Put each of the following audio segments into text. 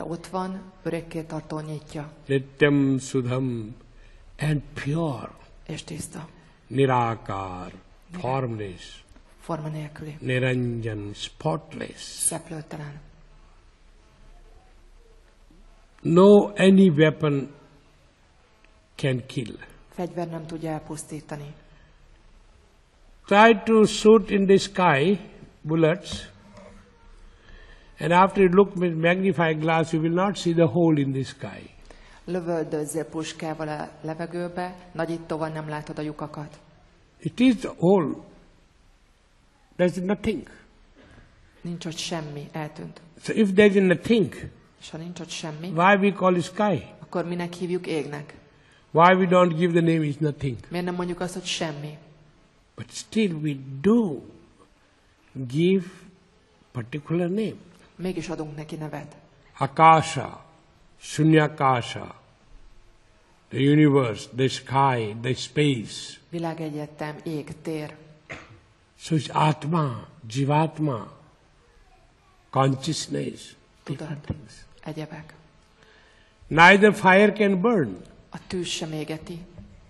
de ott van, örökké tartó nyitja. Nityam Sudham and pure. És tiszta. Nirakar, formless. Forma nélküli. Niranjan, spotless. Szeplőtelen. No any weapon can kill. Fegyver nem tudja elpusztítani. Try to shoot in the sky bullets, and after you look with magnifying glass, you will not see the hole in the sky. Lövöldözzél puskával a levegőbe, nagyítóval nem látod a lyukakat. It is the hole. There's nothing. Nincs ott semmi, eltűnt. So if there's nothing, És ha nincs ott semmi, why we call it sky? akkor minek hívjuk égnek? Why we don't give the name is nothing? Miért nem mondjuk azt, hogy semmi? But still we do give particular name. Mégis adunk neki nevet. Akasha, Shunyakasha, the universe, the sky, the space. Világegyetem, ég, tér. So it's Atma, Jivatma, consciousness, different Tudat, things. egyebek. Neither fire can burn. A tűz sem égeti.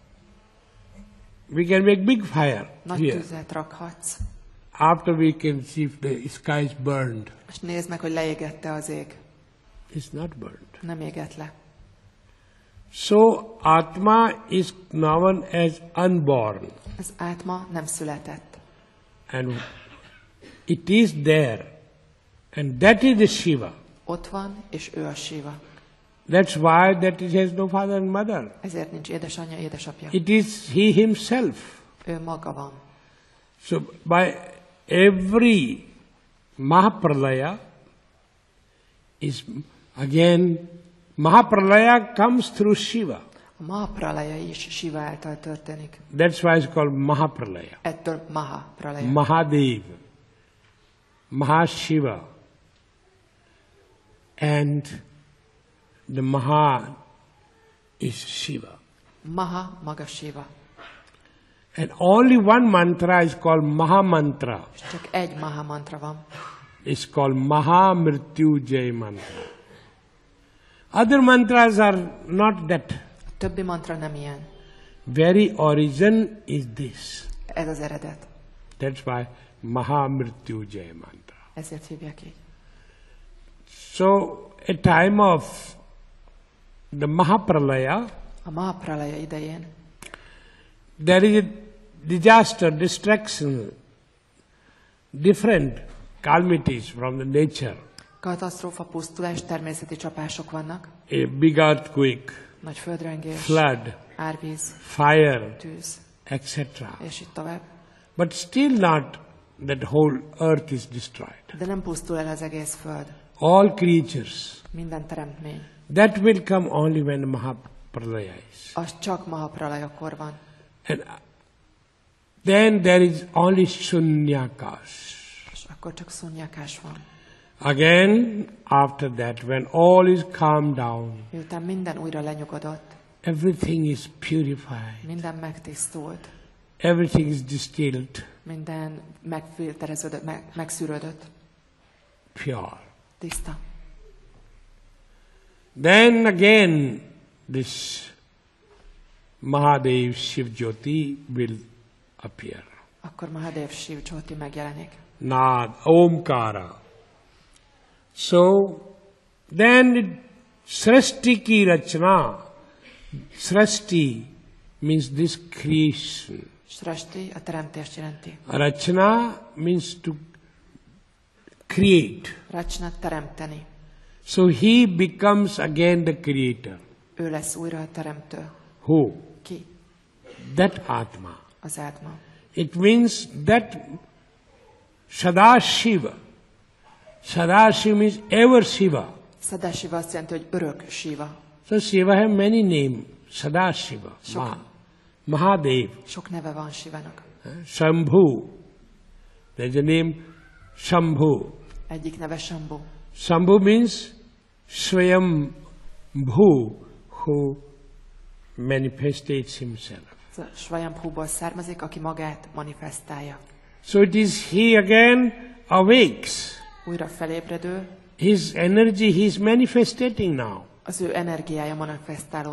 We can make big fire Nagy here. tüzet rakhatsz. After we can see if the sky is burned. És nézd meg, hogy leégette az ég. It's not burned. Nem égett le. So Atma is known as unborn. Az átma nem született. And it is there. And that is the Shiva. Ott van, és ő a Siva. That's why that it has no father and mother. Ezért nincs édesanyja, édesapja. It is he himself. Ő maga van. So by every Mahapralaya is again, Mahapralaya comes through Shiva. A Mahapralaya is Siva által történik. That's why it's called Mahapralaya. Ettől Mahapralaya. Mahadev, Mahashiva, and the Maha is Shiva. Maha, maga Siva. And only one mantra is called Maha Mantra. És csak egy Maha mantra van. It's called Maha Mrityujay Mantra. Other mantras are not that. A többi mantra nem ilyen. Very origin is this. Ez az eredet. That's why Maha Mrityujay Mantra. Ezért hívják így. So, a time of the Mahapralaya, A Mahapralaya idején there is a disaster, destruction, different calamities from the nature. katasztrófa, pusztulás, természeti csapások vannak. A big earthquake, Nagy földrengés, flood, árvíz, fire, tűz, etc. és így tovább. But still not that whole earth is destroyed. De nem pusztul el az egész föld. All creatures. Minden teremtmény. That will come only when Mahapralaya is. Az csak Mahapralayakor van. And then there is only Shunyakas. És akkor csak szunnyakás van. Again, after that, when all is calmed down, Miután minden újra lenyugodott, everything is purified, minden megtisztult, everything is distilled, minden megfiltereződött, megszűrődött, pure. tiszta. Then again, this Mahadev Shiv Jyoti will appear. Akkor Mahadev Shiv Jyoti megjelenik. Nad, Omkara. So, then Srishti ki rachna. Srishti means this creation. Srashti a teremtést jelenti. Rachna means to create. Rachna teremteni. So he becomes again the creator. Ő lesz újra a teremtő. Who? Ki? That Atma. Az átma. It means that Sadashiva. Sadashiva means ever Shiva. Sadashiva azt jelenti, hogy örök Shiva. So Shiva have many names. Sadashiva, Mahadev, Sok neve van Shivának. Shambhu. There's a name Shambhu. Egyik neve Shambhu. Shambhu means Swayambhu, who manifestates himself. Swayambhuból származik, aki magát manifestálja. So it is he again awakes. Újra felébredő, his energy he is manifestating now. Az ő energiája manifestálódik.